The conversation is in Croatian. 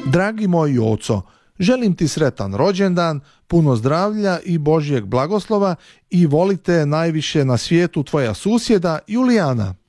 Dragi moj Joco, želim ti sretan rođendan, puno zdravlja i Božjeg blagoslova i volite najviše na svijetu tvoja susjeda Julijana.